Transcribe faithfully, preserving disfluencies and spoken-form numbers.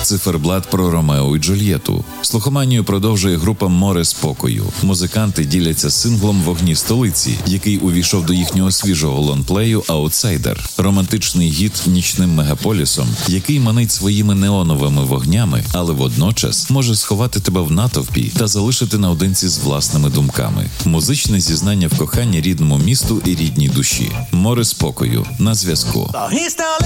Циферблат про Ромео і Джульєту. Слухоманію продовжує група «Море спокою». Музиканти діляться синглом «Вогні столиці», який увійшов до їхнього свіжого лонплею «Аутсайдер». Романтичний гіт нічним мегаполісом, який манить своїми неоновими вогнями, але водночас може сховати тебе в натовпі та залишити наодинці з власними думками. Музичне зізнання в коханні рідному місту і рідній душі. «Море спокою» на зв'язку.